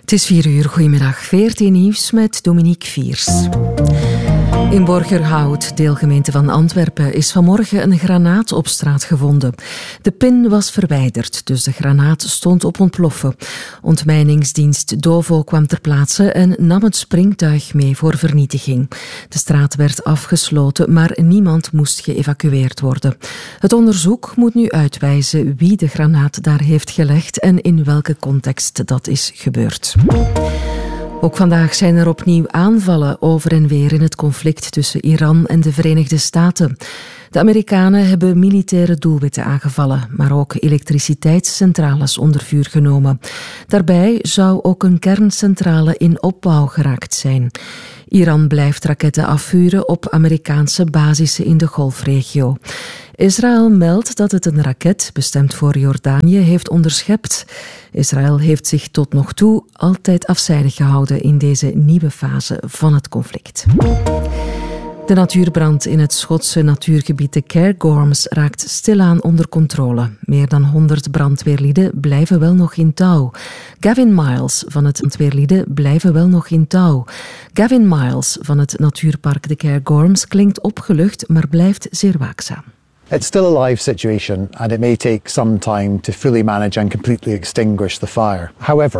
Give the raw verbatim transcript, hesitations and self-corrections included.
Het is vier uur, goedemiddag. V R T Nieuws met Dominique Viers. In Borgerhout, deelgemeente van Antwerpen, is vanmorgen een granaat op straat gevonden. De pin was verwijderd, dus de granaat stond op ontploffen. Ontmijningsdienst Dovo kwam ter plaatse en nam het springtuig mee voor vernietiging. De straat werd afgesloten, maar niemand moest geëvacueerd worden. Het onderzoek moet nu uitwijzen wie de granaat daar heeft gelegd en in welke context dat is gebeurd. Ook vandaag zijn er opnieuw aanvallen over en weer in het conflict tussen Iran en de Verenigde Staten. De Amerikanen hebben militaire doelwitten aangevallen, maar ook elektriciteitscentrales onder vuur genomen. Daarbij zou ook een kerncentrale in opbouw geraakt zijn. Iran blijft raketten afvuren op Amerikaanse basissen in de Golfregio. Israël meldt dat het een raket, bestemd voor Jordanië, heeft onderschept. Israël heeft zich tot nog toe altijd afzijdig gehouden in deze nieuwe fase van het conflict. De natuurbrand in het Schotse natuurgebied de Cairngorms raakt stilaan onder controle. Meer dan honderd brandweerlieden blijven wel nog in touw. Gavin Miles van het brandweerlieden blijven wel nog in touw. Gavin Miles van het natuurpark de Cairngorms klinkt opgelucht, maar blijft zeer waakzaam. It's still a live situation and it may take some time to fully manage and completely extinguish the fire. However,